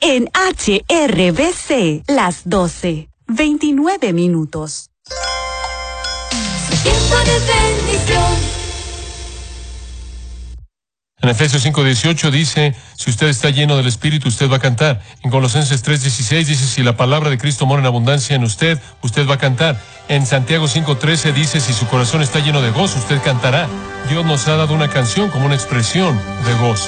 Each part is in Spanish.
en HRBC, las 12:29. Tiempo de bendición. En Efesios 5:18 dice, si usted está lleno del Espíritu, usted va a cantar. En Colosenses 3:16 dice, si la palabra de Cristo mora en abundancia en usted, usted va a cantar. En Santiago 5:13 dice, si su corazón está lleno de gozo, usted cantará. Dios nos ha dado una canción como una expresión de gozo.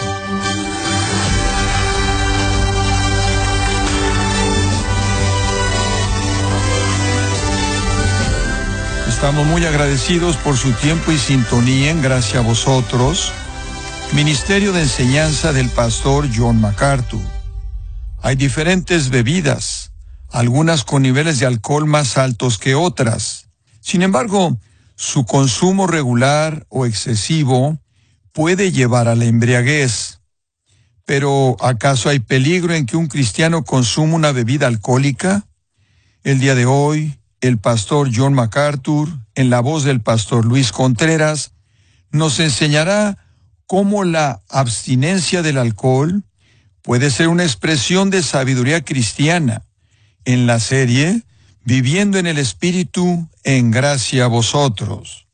Estamos muy agradecidos por su tiempo y sintonía en Gracia a Vosotros, Ministerio de Enseñanza del Pastor John MacArthur. Hay diferentes bebidas, algunas con niveles de alcohol más altos que otras. Sin embargo, su consumo regular o excesivo puede llevar a la embriaguez. Pero, ¿acaso hay peligro en que un cristiano consuma una bebida alcohólica? El día de hoy, el pastor John MacArthur, en la voz del pastor Luis Contreras, nos enseñará cómo la abstinencia del alcohol puede ser una expresión de sabiduría cristiana en la serie Viviendo en el Espíritu en Gracia a Vosotros.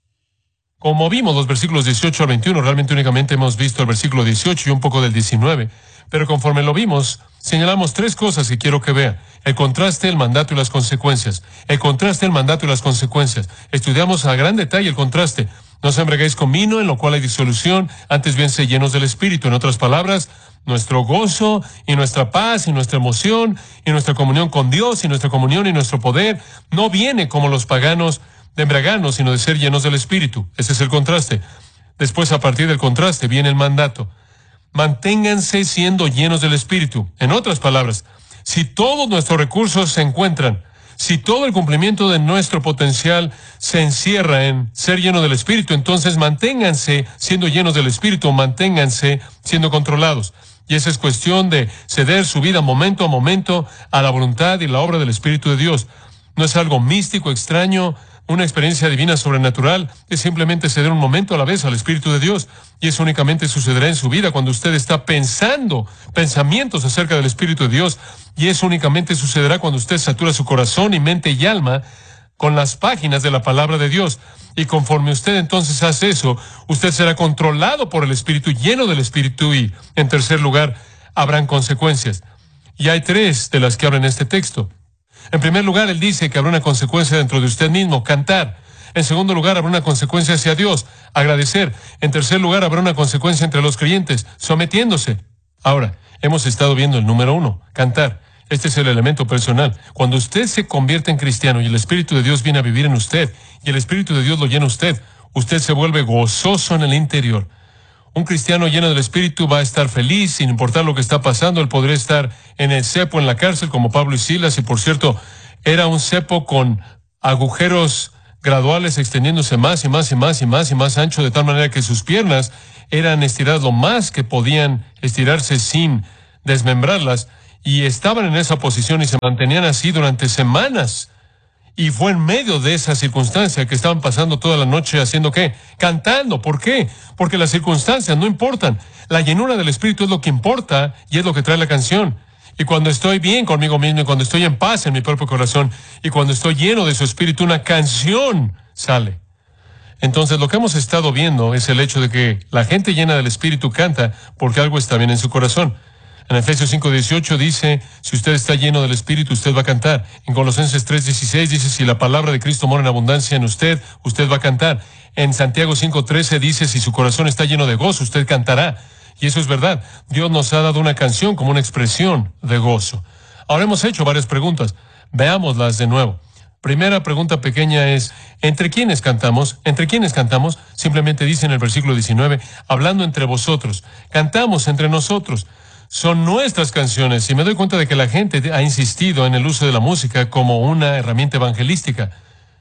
Como vimos los versículos 18 al 21, realmente únicamente hemos visto el versículo 18 y un poco del 19, pero conforme lo vimos, señalamos tres cosas que quiero que vea: el contraste, el mandato y las consecuencias. El contraste, el mandato y las consecuencias. Estudiamos a gran detalle el contraste. No se embriaguéis con vino, en lo cual hay disolución, antes bien sé llenos del Espíritu. En otras palabras, nuestro gozo y nuestra paz y nuestra emoción y nuestra comunión con Dios y nuestra comunión y nuestro poder no viene como los paganos de embriagarnos, sino de ser llenos del Espíritu. Ese es el contraste. Después, a partir del contraste, viene el mandato. Manténganse siendo llenos del Espíritu. En otras palabras, si todos nuestros recursos se encuentran, si todo el cumplimiento de nuestro potencial se encierra en ser lleno del Espíritu, entonces manténganse siendo llenos del Espíritu, manténganse siendo controlados. Y esa es cuestión de ceder su vida momento a momento a la voluntad y la obra del Espíritu de Dios. No es algo místico, extraño, una experiencia divina sobrenatural, es simplemente ceder un momento a la vez al Espíritu de Dios. Y eso únicamente sucederá en su vida cuando usted está pensando pensamientos acerca del Espíritu de Dios. Y eso únicamente sucederá cuando usted satura su corazón y mente y alma con las páginas de la palabra de Dios. Y conforme usted entonces hace eso, usted será controlado por el Espíritu, lleno del Espíritu. Y, en tercer lugar, habrán consecuencias. Y hay tres de las que habla en este texto. En primer lugar, él dice que habrá una consecuencia dentro de usted mismo, cantar. En segundo lugar, habrá una consecuencia hacia Dios, agradecer. En tercer lugar, habrá una consecuencia entre los creyentes, sometiéndose. Ahora, hemos estado viendo el número 1, cantar. Este es el elemento personal. Cuando usted se convierte en cristiano y el Espíritu de Dios viene a vivir en usted, y el Espíritu de Dios lo llena a usted, usted se vuelve gozoso en el interior. Un cristiano lleno del Espíritu va a estar feliz, sin importar lo que está pasando. Él podría estar en el cepo, en la cárcel, como Pablo y Silas, y por cierto, era un cepo con agujeros graduales extendiéndose más y más y más y más y más ancho, de tal manera que sus piernas eran estiradas lo más que podían estirarse sin desmembrarlas, y estaban en esa posición y se mantenían así durante semanas. Y fue en medio de esa circunstancia que estaban pasando toda la noche haciendo ¿qué? Cantando. ¿Por qué? Porque las circunstancias no importan. La llenura del Espíritu es lo que importa y es lo que trae la canción. Y cuando estoy bien conmigo mismo y cuando estoy en paz en mi propio corazón y cuando estoy lleno de su Espíritu, una canción sale. Entonces lo que hemos estado viendo es el hecho de que la gente llena del Espíritu canta porque algo está bien en su corazón. En Efesios 5:18 dice, si usted está lleno del Espíritu, usted va a cantar. En Colosenses 3:16 dice, si la palabra de Cristo mora en abundancia en usted, usted va a cantar. En Santiago 5:13 dice, si su corazón está lleno de gozo, usted cantará. Y eso es verdad. Dios nos ha dado una canción como una expresión de gozo. Ahora hemos hecho varias preguntas. Veámoslas de nuevo. Primera pregunta pequeña es, ¿entre quiénes cantamos? ¿Entre quiénes cantamos? Simplemente dice en el versículo 19, hablando entre vosotros. Cantamos entre nosotros. Son nuestras canciones, y me doy cuenta de que la gente ha insistido en el uso de la música como una herramienta evangelística.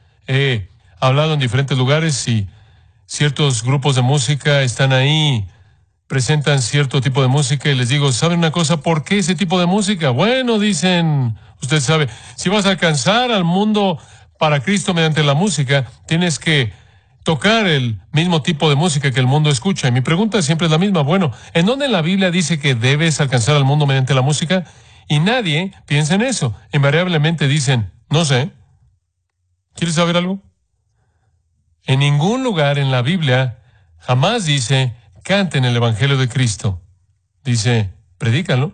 He hablado en diferentes lugares y ciertos grupos de música están ahí, presentan cierto tipo de música y les digo, ¿saben una cosa? ¿Por qué ese tipo de música? Bueno, dicen, usted sabe, si vas a alcanzar al mundo para Cristo mediante la música, tienes que tocar el mismo tipo de música que el mundo escucha. Y mi pregunta siempre es la misma. Bueno, ¿en dónde en la Biblia dice que debes alcanzar al mundo mediante la música? Y nadie piensa en eso. Invariablemente dicen, no sé. ¿Quieres saber algo? En ningún lugar en la Biblia jamás dice, canten el Evangelio de Cristo. Dice, predícalo.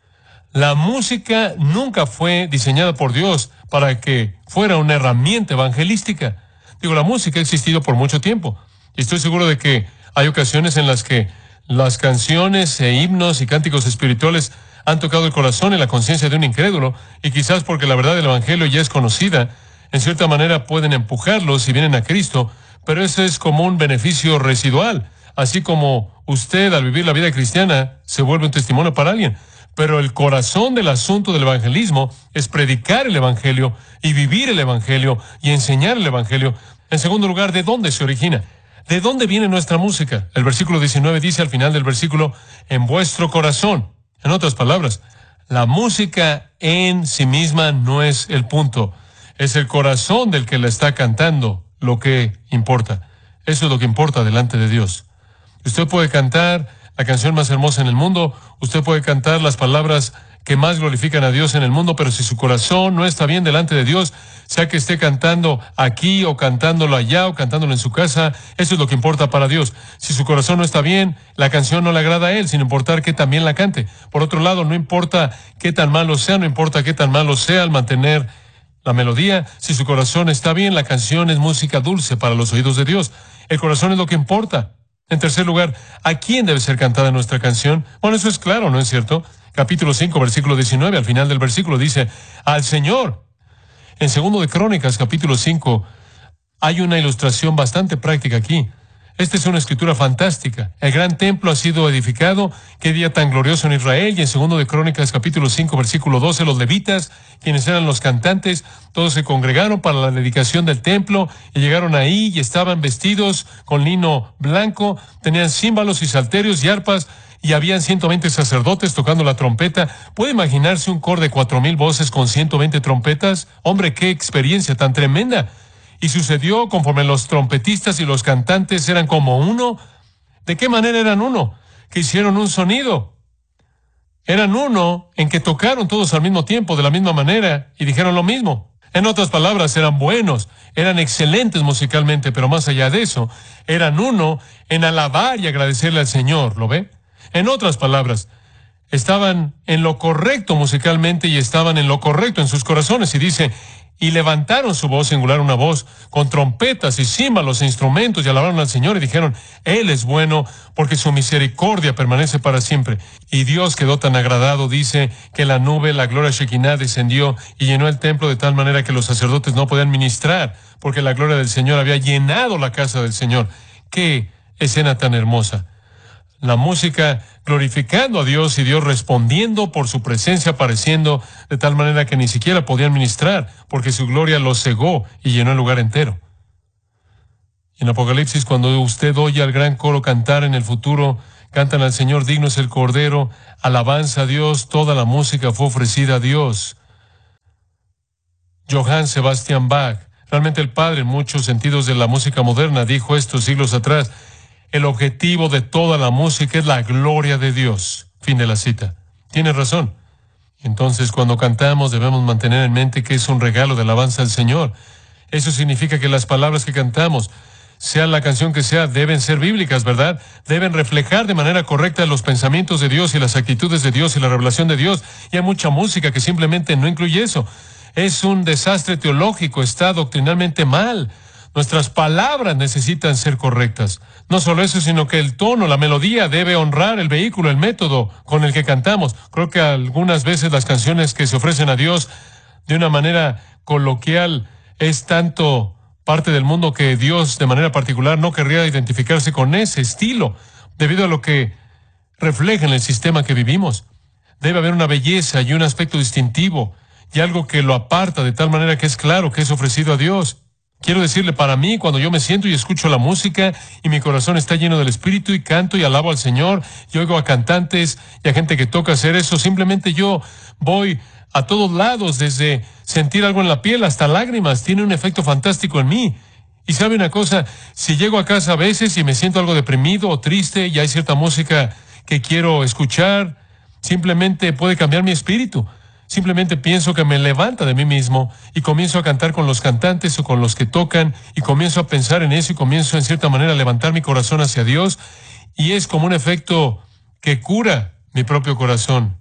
La música nunca fue diseñada por Dios para que fuera una herramienta evangelística. Digo, la música ha existido por mucho tiempo. Y estoy seguro de que hay ocasiones en las que las canciones e himnos y cánticos espirituales han tocado el corazón y la conciencia de un incrédulo, y quizás porque la verdad del Evangelio ya es conocida, en cierta manera pueden empujarlos si vienen a Cristo, pero eso es como un beneficio residual, así como usted al vivir la vida cristiana se vuelve un testimonio para alguien. Pero el corazón del asunto del evangelismo es predicar el Evangelio y vivir el Evangelio y enseñar el Evangelio. En segundo lugar, ¿de dónde se origina? ¿De dónde viene nuestra música? El versículo 19 dice al final del versículo, en vuestro corazón. En otras palabras, la música en sí misma no es el punto. Es el corazón del que la está cantando lo que importa. Eso es lo que importa delante de Dios. Usted puede cantar la canción más hermosa en el mundo, usted puede cantar las palabras que más glorifican a Dios en el mundo, pero si su corazón no está bien delante de Dios, sea que esté cantando aquí o cantándolo allá o cantándolo en su casa, eso es lo que importa para Dios. Si su corazón no está bien, la canción no le agrada a Él, sin importar que también la cante. Por otro lado, no importa qué tan malo sea, no importa qué tan malo sea al mantener la melodía, si su corazón está bien, la canción es música dulce para los oídos de Dios. El corazón es lo que importa. En tercer lugar, ¿a quién debe ser cantada nuestra canción? Bueno, eso es claro, ¿no es cierto? Capítulo 5, versículo 19, al final del versículo dice, al Señor. En segundo de Crónicas, capítulo 5, hay una ilustración bastante práctica aquí. Esta es una escritura fantástica. El gran templo ha sido edificado. Qué día tan glorioso en Israel. Y en segundo de Crónicas, capítulo 5, versículo 12, los levitas, quienes eran los cantantes, todos se congregaron para la dedicación del templo y llegaron ahí y estaban vestidos con lino blanco, tenían címbalos y salterios y arpas, y habían 120 sacerdotes tocando la trompeta. ¿Puede imaginarse un coro de 4,000 voces con 120 trompetas? Hombre, qué experiencia tan tremenda. Y sucedió conforme los trompetistas y los cantantes eran como uno. ¿De qué manera eran uno? Que hicieron un sonido. Eran uno en que tocaron todos al mismo tiempo, de la misma manera, y dijeron lo mismo. En otras palabras, eran buenos, eran excelentes musicalmente, pero más allá de eso, eran uno en alabar y agradecerle al Señor, ¿lo ve? En otras palabras, estaban en lo correcto musicalmente y estaban en lo correcto en sus corazones. Y dice, y levantaron su voz, singular una voz, con trompetas y címbalos e instrumentos, y alabaron al Señor y dijeron, Él es bueno, porque su misericordia permanece para siempre. Y Dios quedó tan agradado, dice, que la nube, la gloria Shekinah, descendió y llenó el templo de tal manera que los sacerdotes no podían ministrar, porque la gloria del Señor había llenado la casa del Señor. ¡Qué escena tan hermosa! La música glorificando a Dios y Dios respondiendo por su presencia apareciendo de tal manera que ni siquiera podían ministrar porque su gloria los cegó y llenó el lugar entero. En Apocalipsis, cuando usted oye al gran coro cantar en el futuro, cantan al Señor, digno es el Cordero, alabanza a Dios, toda la música fue ofrecida a Dios. Johann Sebastian Bach, realmente el padre en muchos sentidos de la música moderna, dijo esto siglos atrás, el objetivo de toda la música es la gloria de Dios. Fin de la cita. Tiene razón. Entonces, cuando cantamos, debemos mantener en mente que es un regalo de alabanza al Señor. Eso significa que las palabras que cantamos, sea la canción que sea, deben ser bíblicas, ¿verdad? Deben reflejar de manera correcta los pensamientos de Dios y las actitudes de Dios y la revelación de Dios. Y hay mucha música que simplemente no incluye eso. Es un desastre teológico, está doctrinalmente mal. Nuestras palabras necesitan ser correctas. No solo eso, sino que el tono, la melodía debe honrar el vehículo, el método con el que cantamos. Creo que algunas veces las canciones que se ofrecen a Dios de una manera coloquial es tanto parte del mundo que Dios de manera particular no querría identificarse con ese estilo, debido a lo que refleja en el sistema que vivimos. Debe haber una belleza y un aspecto distintivo y algo que lo aparta de tal manera que es claro que es ofrecido a Dios. Quiero decirle, para mí, cuando yo me siento y escucho la música y mi corazón está lleno del Espíritu y canto y alabo al Señor y oigo a cantantes y a gente que toca hacer eso, simplemente yo voy a todos lados, desde sentir algo en la piel hasta lágrimas. Tiene un efecto fantástico en mí. Y sabe una cosa, si llego a casa a veces y me siento algo deprimido o triste y hay cierta música que quiero escuchar, simplemente puede cambiar mi espíritu. Simplemente pienso que me levanta de mí mismo y comienzo a cantar con los cantantes o con los que tocan y comienzo a pensar en eso y comienzo en cierta manera a levantar mi corazón hacia Dios y es como un efecto que cura mi propio corazón.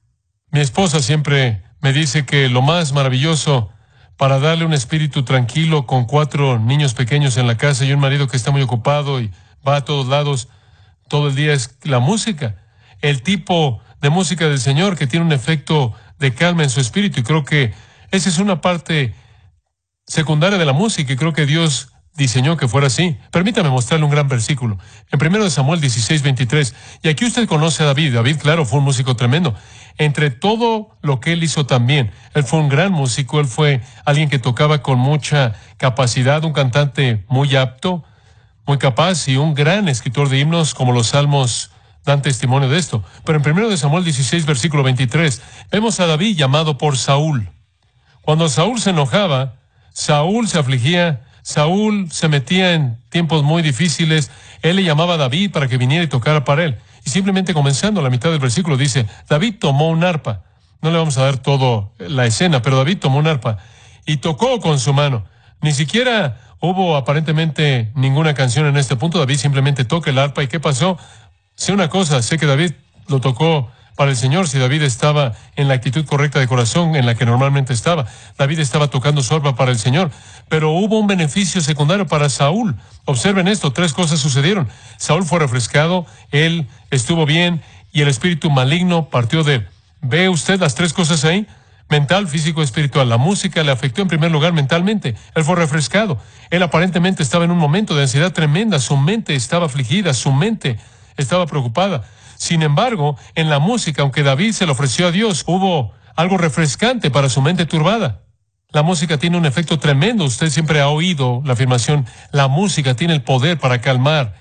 Mi esposa siempre me dice que lo más maravilloso para darle un espíritu tranquilo con 4 niños pequeños en la casa y un marido que está muy ocupado y va a todos lados todo el día es la música. El tipo de música del Señor que tiene un efecto de calma en su espíritu y creo que esa es una parte secundaria de la música y creo que Dios diseñó que fuera así. Permítame mostrarle un gran versículo. En 1 Samuel 16:23. Y aquí usted conoce a David. David, claro, fue un músico tremendo. Entre todo lo que él hizo también, él fue un gran músico, él fue alguien que tocaba con mucha capacidad, un cantante muy apto, muy capaz y un gran escritor de himnos como los Salmos dan testimonio de esto. Pero en 1 Samuel 16, versículo 23, vemos a David llamado por Saúl. Cuando Saúl se enojaba, Saúl se afligía, Saúl se metía en tiempos muy difíciles, él le llamaba a David para que viniera y tocara para él. Y simplemente comenzando la mitad del versículo dice, David tomó un arpa. No le vamos a dar toda la escena, pero David tomó un arpa y tocó con su mano. Ni siquiera hubo aparentemente ninguna canción en este punto. David simplemente toca el arpa. ¿Y qué pasó? Sé una cosa, sé que David lo tocó para el Señor, si David estaba en la actitud correcta de corazón en la que normalmente estaba. David estaba tocando su arpa para el Señor, pero hubo un beneficio secundario para Saúl. Observen esto, 3 cosas sucedieron. Saúl fue refrescado, él estuvo bien y el espíritu maligno partió de él. ¿Ve usted las 3 cosas ahí? Mental, físico, espiritual. La música le afectó en primer lugar mentalmente. Él fue refrescado. Él aparentemente estaba en un momento de ansiedad tremenda. Su mente estaba afligida, su mente estaba preocupada. Sin embargo, en la música, aunque David se le ofreció a Dios, hubo algo refrescante para su mente turbada. La música tiene un efecto tremendo. Usted siempre ha oído la afirmación, la música tiene el poder para calmar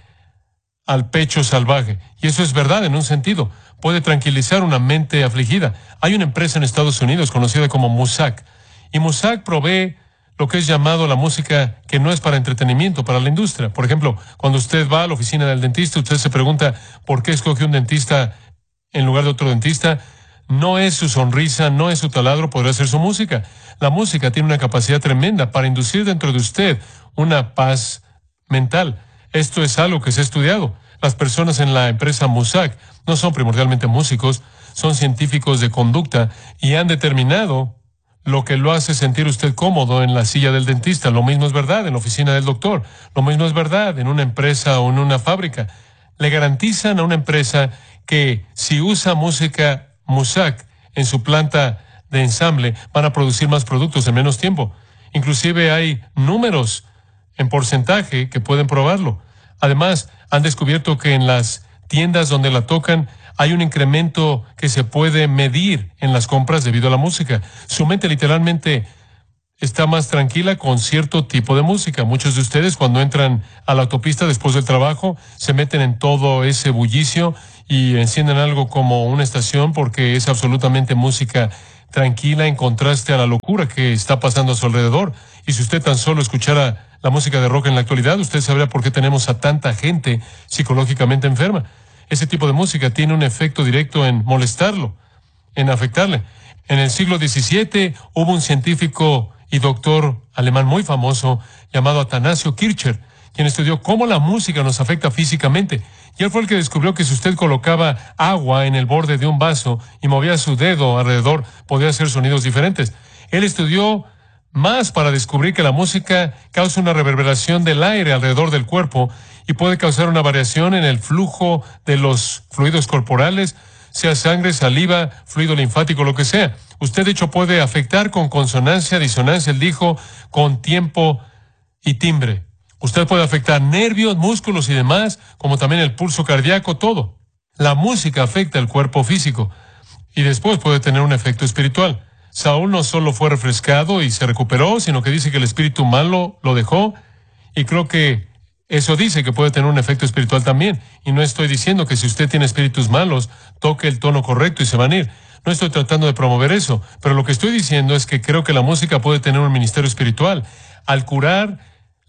al pecho salvaje. Y eso es verdad en un sentido. Puede tranquilizar una mente afligida. Hay una empresa en Estados Unidos conocida como Muzak. Y Muzak provee lo que es llamado la música que no es para entretenimiento, para la industria. Por ejemplo, cuando usted va a la oficina del dentista, usted se pregunta por qué escoge un dentista en lugar de otro dentista. No es su sonrisa, no es su taladro, podría ser su música. La música tiene una capacidad tremenda para inducir dentro de usted una paz mental. Esto es algo que se ha estudiado. Las personas en la empresa Muzak no son primordialmente músicos, son científicos de conducta y han determinado lo que lo hace sentir usted cómodo en la silla del dentista. Lo mismo es verdad en la oficina del doctor. Lo mismo es verdad en una empresa o en una fábrica. Le garantizan a una empresa que si usa música Muzak en su planta de ensamble, van a producir más productos en menos tiempo. Inclusive hay números en porcentaje que pueden probarlo. Además, han descubierto que en las tiendas donde la tocan hay un incremento que se puede medir en las compras debido a la música. Su mente literalmente está más tranquila con cierto tipo de música. Muchos de ustedes cuando entran a la autopista después del trabajo se meten en todo ese bullicio y encienden algo como una estación porque es absolutamente música tranquila en contraste a la locura que está pasando a su alrededor. Y si usted tan solo escuchara la música de rock en la actualidad, usted sabrá por qué tenemos a tanta gente psicológicamente enferma. Ese tipo de música tiene un efecto directo en molestarlo, en afectarle. En el siglo XVII hubo un científico y doctor alemán muy famoso llamado Atanasio Kircher, quien estudió cómo la música nos afecta físicamente. Y él fue el que descubrió que si usted colocaba agua en el borde de un vaso y movía su dedo alrededor, podía hacer sonidos diferentes. Él estudió más para descubrir que la música causa una reverberación del aire alrededor del cuerpo y puede causar una variación en el flujo de los fluidos corporales, sea sangre, saliva, fluido linfático, lo que sea. Usted, de hecho, puede afectar con consonancia, disonancia, él dijo, con tiempo y timbre. Usted puede afectar nervios, músculos y demás, como también el pulso cardíaco, todo. La música afecta el cuerpo físico y después puede tener un efecto espiritual. Saúl no solo fue refrescado y se recuperó, sino que dice que el espíritu malo lo dejó y creo que eso dice que puede tener un efecto espiritual también. Y no estoy diciendo que si usted tiene espíritus malos, toque el tono correcto y se van a ir. No estoy tratando de promover eso, pero lo que estoy diciendo es que creo que la música puede tener un ministerio espiritual. Al curar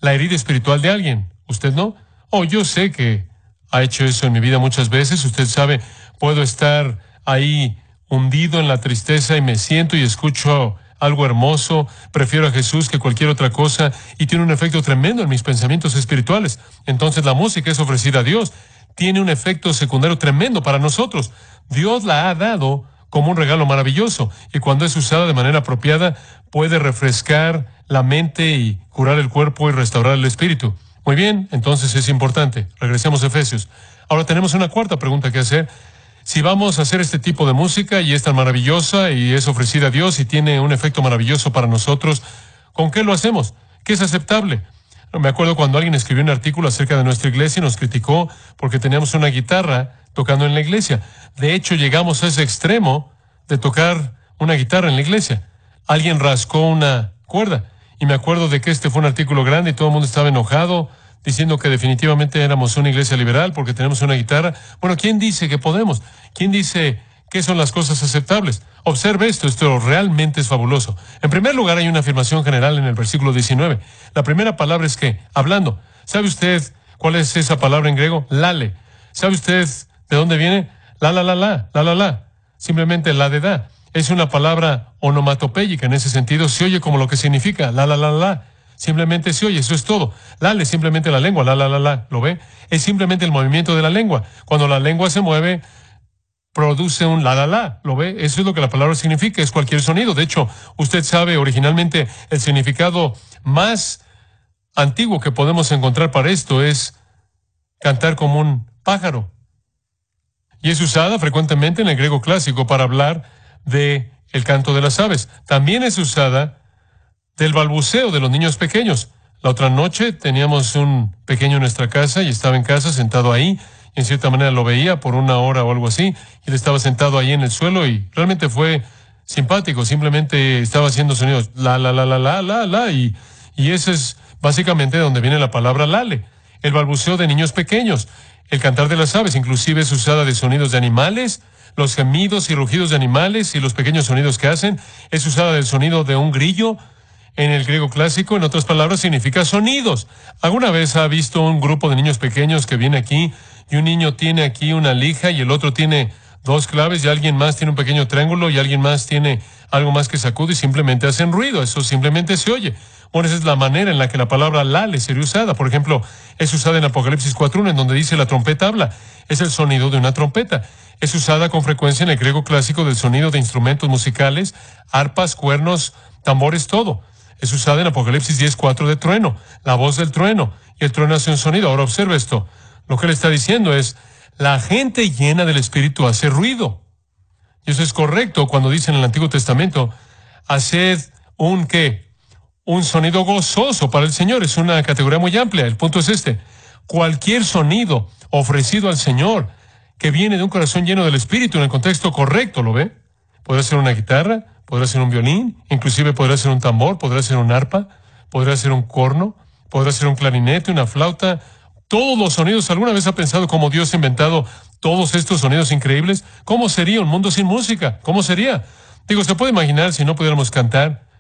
la herida espiritual de alguien. ¿Usted no? Oh, yo sé que ha hecho eso en mi vida muchas veces. Usted sabe, puedo estar ahí hundido en la tristeza y me siento y escucho algo hermoso, prefiero a Jesús que cualquier otra cosa y tiene un efecto tremendo en mis pensamientos espirituales. Entonces la música es ofrecida a Dios. Tiene un efecto secundario tremendo para nosotros. Dios la ha dado como un regalo maravilloso y cuando es usada de manera apropiada puede refrescar la mente y curar el cuerpo y restaurar el espíritu. Muy bien, entonces es importante. Regresemos a Efesios. Ahora tenemos una cuarta pregunta que hacer. Si vamos a hacer este tipo de música y es tan maravillosa y es ofrecida a Dios y tiene un efecto maravilloso para nosotros, ¿con qué lo hacemos? ¿Qué es aceptable? Me acuerdo cuando alguien escribió un artículo acerca de nuestra iglesia y nos criticó porque teníamos una guitarra tocando en la iglesia. De hecho, llegamos a ese extremo de tocar una guitarra en la iglesia. Alguien rascó una cuerda y me acuerdo de que este fue un artículo grande y todo el mundo estaba enojado, diciendo que definitivamente éramos una iglesia liberal porque tenemos una guitarra. Bueno, ¿quién dice que podemos? ¿Quién dice qué son las cosas aceptables? Observe esto realmente es fabuloso. En primer lugar, hay una afirmación general en el versículo 19. La primera palabra es que, hablando. ¿Sabe usted cuál es esa palabra en griego? Lale. ¿Sabe usted de dónde viene? La. Simplemente la de da. Es una palabra onomatopéyica en ese sentido. Se oye como lo que significa la. Simplemente se oye, eso es todo. Lale, simplemente la lengua, la. ¿Lo ve? Es simplemente el movimiento de la lengua. Cuando la lengua se mueve, produce un la. ¿Lo ve? Eso es lo que la palabra significa, es cualquier sonido. De hecho, usted sabe originalmente el significado más antiguo que podemos encontrar para esto es cantar como un pájaro. Y es usada frecuentemente en el griego clásico para hablar de el canto de las aves. También es usada del balbuceo de los niños pequeños. La otra noche teníamos un pequeño en nuestra casa y estaba en casa sentado ahí. Y en cierta manera lo veía por una hora o algo así. Y él estaba sentado ahí en el suelo y realmente fue simpático. Simplemente estaba haciendo sonidos la. Y eso es básicamente de donde viene la palabra lale. El balbuceo de niños pequeños. El cantar de las aves inclusive es usada de sonidos de animales. Los gemidos y rugidos de animales y los pequeños sonidos que hacen. Es usada del sonido de un grillo. En el griego clásico, en otras palabras, significa sonidos. ¿Alguna vez ha visto un grupo de niños pequeños que viene aquí y un niño tiene aquí una lija y el otro tiene dos claves y alguien más tiene un pequeño triángulo y alguien más tiene algo más que sacude y simplemente hacen ruido? Eso simplemente se oye. Bueno, esa es la manera en la que la palabra lale sería usada. Por ejemplo, es usada en Apocalipsis 4:1, en donde dice la trompeta habla. Es el sonido de una trompeta. Es usada con frecuencia en el griego clásico del sonido de instrumentos musicales, arpas, cuernos, tambores, todo. Es usada en Apocalipsis 10:4 de trueno, la voz del trueno, y el trueno hace un sonido. Ahora observe esto. Lo que él está diciendo es, la gente llena del Espíritu hace ruido. Y eso es correcto cuando dice en el Antiguo Testamento, haced un ¿qué? Un sonido gozoso para el Señor. Es una categoría muy amplia. El punto es este. Cualquier sonido ofrecido al Señor que viene de un corazón lleno del Espíritu en el contexto correcto, ¿lo ve? Podrá ser una guitarra, podrá ser un violín, inclusive podrá ser un tambor, podrá ser un arpa, podrá ser un corno, podrá ser un clarinete, una flauta. Todos los sonidos. ¿Alguna vez ha pensado cómo Dios ha inventado todos estos sonidos increíbles? ¿Cómo sería un mundo sin música? ¿Cómo sería? Digo, ¿se puede imaginar si no pudiéramos cantar?